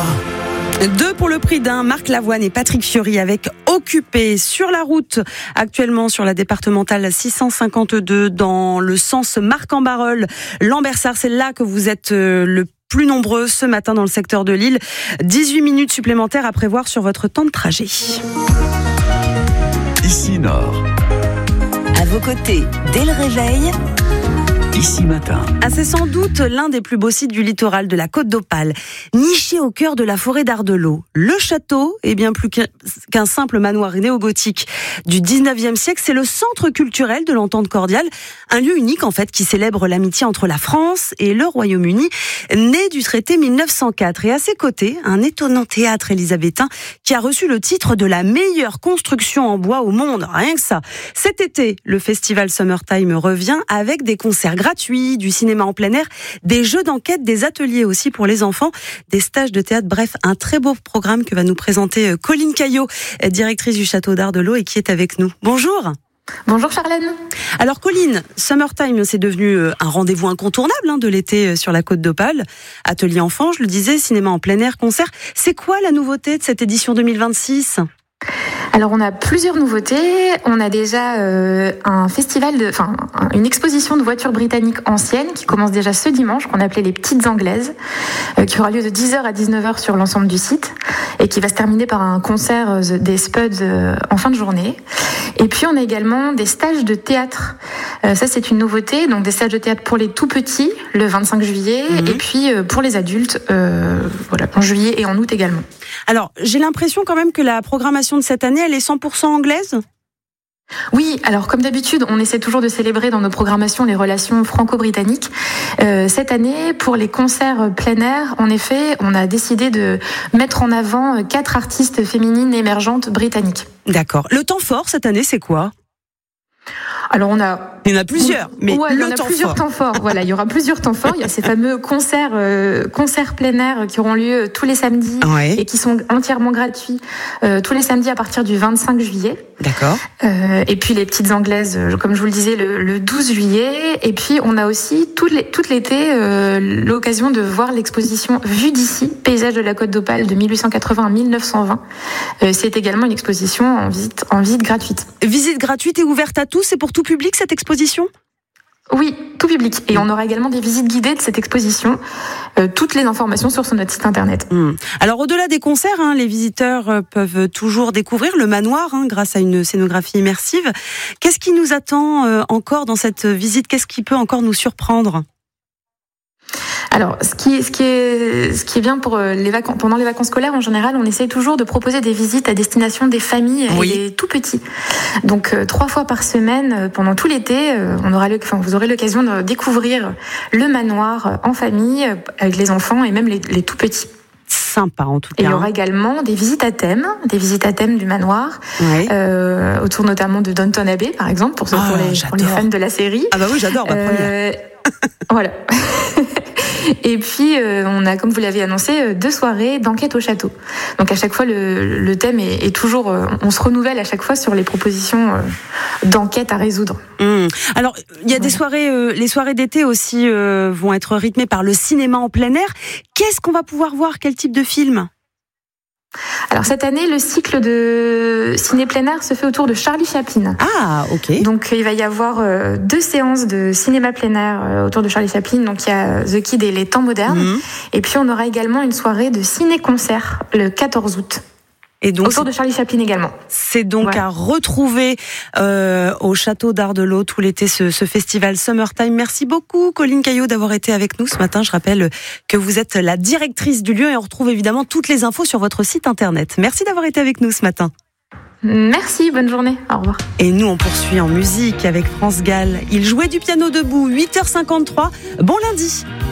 Deux pour le prix d'un, Marc Lavoine et Patrick Fiori avec Occupé sur la route, actuellement sur la départementale 652 dans le sens Marc-en-Barœul, Lambersart. C'est là que vous êtes le plus nombreux ce matin dans le secteur de Lille. 18 minutes supplémentaires à prévoir sur votre temps de trajet. Ici Nord. À vos côtés, dès le réveil. Ici Matin. C'est sans doute l'un des plus beaux sites du littoral de la Côte d'Opale, niché au cœur de la forêt d'Ardelot. Le château est bien plus qu'un simple manoir néo-gothique du 19e siècle. C'est le centre culturel de l'Entente cordiale, un lieu unique en fait qui célèbre l'amitié entre la France et le Royaume-Uni, né du traité 1904. Et à ses côtés, un étonnant théâtre élisabétain qui a reçu le titre de la meilleure construction en bois au monde. Rien que ça. Cet été, le festival Summertime revient avec des concerts gratuits, du cinéma en plein air, des jeux d'enquête, des ateliers aussi pour les enfants, des stages de théâtre. Bref, un très beau programme que va nous présenter Colline Caillot, directrice du château d'Ardelot et qui est avec nous. Bonjour. Bonjour Charlène. Alors Colline, Summertime, c'est devenu un rendez-vous incontournable de l'été sur la Côte d'Opale. Atelier enfants, je le disais, cinéma en plein air, concert. C'est quoi la nouveauté de cette édition 2026 ? Alors on a plusieurs nouveautés. On a déjà un festival, une exposition de voitures britanniques anciennes qui commence déjà ce dimanche, qu'on appelait les Petites Anglaises, qui aura lieu de 10h à 19h sur l'ensemble du site et qui va se terminer par un concert des Spuds en fin de journée. Et puis on a également des stages de théâtre. Ça c'est une nouveauté, donc des stages de théâtre pour les tout petits le 25 juillet et puis pour les adultes en juillet et en août également. Alors j'ai l'impression quand même que la programmation de cette année elle est 100% anglaise ? Oui, alors comme d'habitude, on essaie toujours de célébrer dans nos programmations les relations franco-britanniques. Cette année, pour les concerts plein air, en effet, on a décidé de mettre en avant 4 artistes féminines émergentes britanniques. D'accord. Le temps fort cette année, c'est quoi ? Alors il y en a plusieurs, mais il y en a plusieurs temps forts. Voilà, il y aura plusieurs temps forts. Il y a ces fameux concerts plein air qui auront lieu tous les samedis et qui sont entièrement gratuits tous les samedis à partir du 25 juillet. D'accord. Et puis les Petites Anglaises, comme je vous le disais, le 12 juillet. Et puis on a aussi tout l'été l'occasion de voir l'exposition Vue d'ici, paysage de la Côte d'Opale de 1880 à 1920. C'est également une exposition en visite gratuite. Visite gratuite et ouverte à tous, c'est pour tout public cette exposition ? Oui, tout public. Et on aura également des visites guidées de cette exposition. Toutes les informations sur notre site internet. Alors au-delà des concerts, les visiteurs peuvent toujours découvrir le manoir grâce à une scénographie immersive. Qu'est-ce qui nous attend encore dans cette visite ? Qu'est-ce qui peut encore nous surprendre ? Alors, ce qui est bien pour pendant les vacances scolaires, en général, on essaie toujours de proposer des visites à destination des familles et des tout petits. Donc, 3 fois par semaine, pendant tout l'été, vous aurez l'occasion de découvrir le manoir en famille, avec les enfants et même les tout petits. Sympa en tout cas. Et il y aura également des visites à thème du manoir, autour notamment de Downton Abbey, par exemple, pour les fans de la série. Ah bah oui, j'adore, ma première. Voilà. Et puis, on a, comme vous l'avez annoncé, 2 soirées d'enquête au château. Donc, à chaque fois, le thème est toujours... on se renouvelle à chaque fois sur les propositions d'enquête à résoudre. Alors, il y a des soirées... les soirées d'été aussi vont être rythmées par le cinéma en plein air. Qu'est-ce qu'on va pouvoir voir ? Quel type de film ? Alors cette année, le cycle de ciné plein air se fait autour de Charlie Chaplin. Ah, ok. Donc il va y avoir 2 séances de cinéma plein air autour de Charlie Chaplin. Donc il y a The Kid et les temps modernes. Et puis on aura également une soirée de ciné-concert le 14 août. Et donc, autour de Charlie Chaplin également. C'est donc à retrouver au château d'Ardelot tout l'été ce festival Summertime. Merci beaucoup Colline Caillot d'avoir été avec nous ce matin. Je rappelle que vous êtes la directrice du lieu et on retrouve évidemment toutes les infos sur votre site internet. Merci d'avoir été avec nous ce matin. Merci, bonne journée, au revoir. Et nous on poursuit en musique avec France Gall. Il jouait du piano debout, 8h53. Bon lundi.